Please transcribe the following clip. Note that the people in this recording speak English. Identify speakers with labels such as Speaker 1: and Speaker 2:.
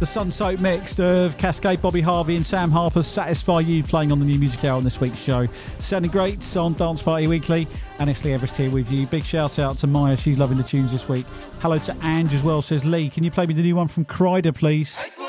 Speaker 1: The sun-soaked mix of Cascade, Bobby Harvey and Sam Harper's Satisfy You playing on the New Music Hour on this week's show. Sounding great on Dance Party Weekly. And it's Lee Everest here with you. Big shout out to Maya, she's loving the tunes this week. Hello to Ange as well, says Lee, can you play me the new one from Kryder, please?